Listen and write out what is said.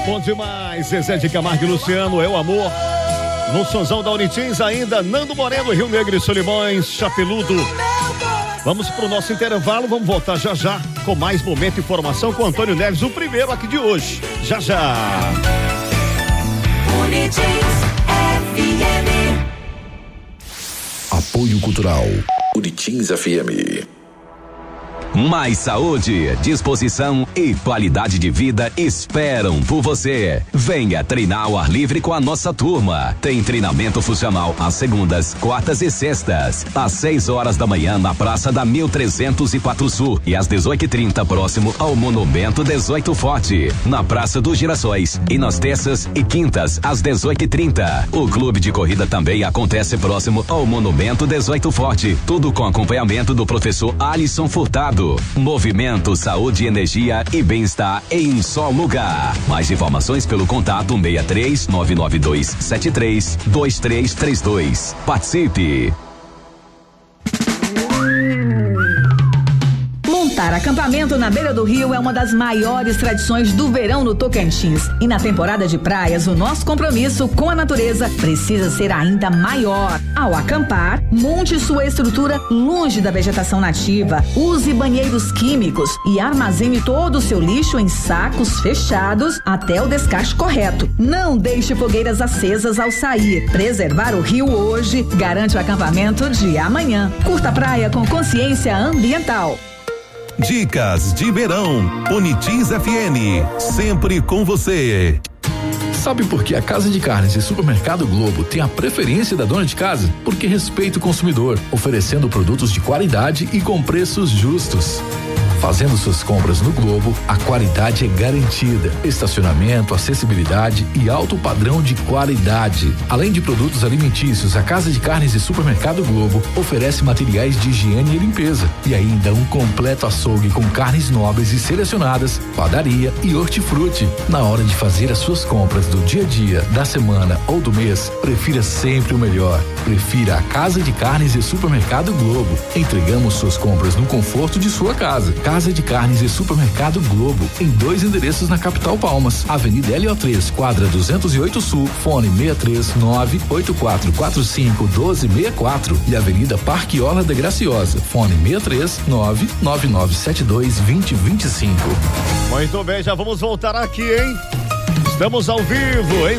Bom demais, Zezé de Camargo e Luciano, é o amor. No sonzão da Unitins ainda, Nando Moreno, Rio Negro e Solimões, Chapeludo. Vamos pro nosso intervalo, vamos voltar já já com mais momento e informação com Antônio Neves, o primeiro aqui de hoje. Já já. Unitins FM. Apoio Cultural Unitins FM. Mais saúde, disposição e qualidade de vida esperam por você. Venha treinar ao ar livre com a nossa turma. Tem treinamento funcional às segundas, quartas e sextas, às 6 horas da manhã na Praça da 1304 Sul e às 18h30 próximo ao Monumento 18 Forte, na Praça dos Girassóis, e nas terças e quintas às 18h30. O clube de corrida também acontece próximo ao Monumento 18 Forte, tudo com acompanhamento do professor Alisson Furtado. Movimento, saúde, energia e bem-estar em um só lugar. Mais informações pelo contato 63 992 73 2332. Participe. Montar acampamento na beira do rio é uma das maiores tradições do verão no Tocantins. E na temporada de praias, o nosso compromisso com a natureza precisa ser ainda maior. Ao acampar, monte sua estrutura longe da vegetação nativa, use banheiros químicos e armazene todo o seu lixo em sacos fechados até o descarte correto. Não deixe fogueiras acesas ao sair. Preservar o rio hoje garante o acampamento de amanhã. Curta a praia com consciência ambiental. Dicas de verão, Unitins FM, sempre com você. Sabe por que a Casa de Carnes e Supermercado Globo tem a preferência da dona de casa? Porque respeita o consumidor, oferecendo produtos de qualidade e com preços justos. Fazendo suas compras no Globo, a qualidade é garantida. Estacionamento, acessibilidade e alto padrão de qualidade. Além de produtos alimentícios, a Casa de Carnes e Supermercado Globo oferece materiais de higiene e limpeza e ainda um completo açougue com carnes nobres e selecionadas, padaria e hortifruti. Na hora de fazer as suas compras do dia a dia, da semana ou do mês, prefira sempre o melhor. Prefira a Casa de Carnes e Supermercado Globo. Entregamos suas compras no conforto de sua casa. Casa de Carnes e Supermercado Globo, em 2 endereços na capital Palmas, Avenida LO3, quadra 208 Sul, fone 63984451264 e Avenida Parque Orla da Graciosa, fone 63999722025. Muito bem, já vamos voltar aqui, hein? Estamos ao vivo, hein?